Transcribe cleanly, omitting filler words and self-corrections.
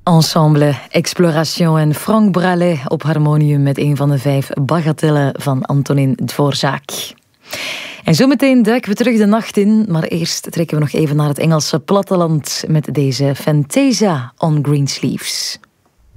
Ensemble Exploration en Frank Bralet op harmonium met een van de 5 bagatellen van Antonin Dvorak. En zometeen duiken we terug de nacht in, maar eerst trekken we nog even naar het Engelse platteland met deze Fantasia on Greensleeves.